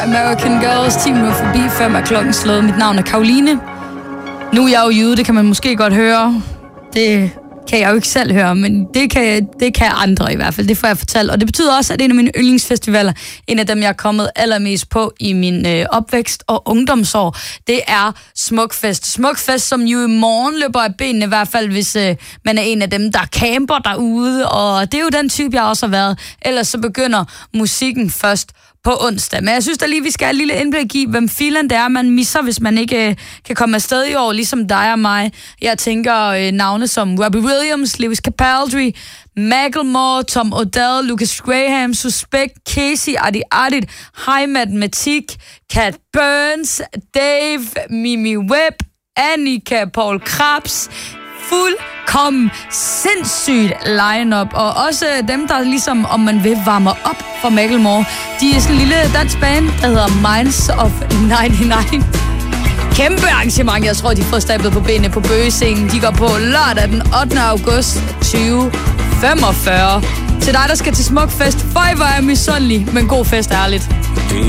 American Girls, 10 minutter forbi, 5 er klokken slået. Mit navn er Karoline. Nu er jeg jo jyde, det kan man måske godt høre. Det kan jeg jo ikke selv høre, men det kan andre i hvert fald. Det får jeg fortalt. Og det betyder også, at en af mine yndlingsfestivaler, en af dem, jeg er kommet allermest på i min opvækst og ungdomsår, det er Smukfest. Smukfest, som jo i morgen løber af benene, i hvert fald hvis man er en af dem, der camper derude. Og det er jo den type, jeg også har været. Ellers så begynder musikken først på onsdag. Men jeg synes da lige, vi skal have et lille indblik i, hvem filen det er, man misser, hvis man ikke kan komme afsted i år, ligesom dig og mig. Jeg tænker navne som Robbie Williams, Lewis Capaldi, Macklemore, Tom Odell, Lucas Graham, Suspect, Casey, Adi Adit, High Matematik, Cat Burns, Dave, Mimi Webb, Annika, Paul Krabs. Fuldkommen sindssygt line-up, og også dem, der ligesom, om man vil, varme op for Macklemore. De er sådan en lille dansk band, der hedder Minds of 99. Kæmpe arrangement, jeg tror, de får stablet på benene på Bøgescenen. De går på lørdag den 8. august 2045. Til dig, der skal til Smukfest, hvor er misundelig, men god fest ærligt.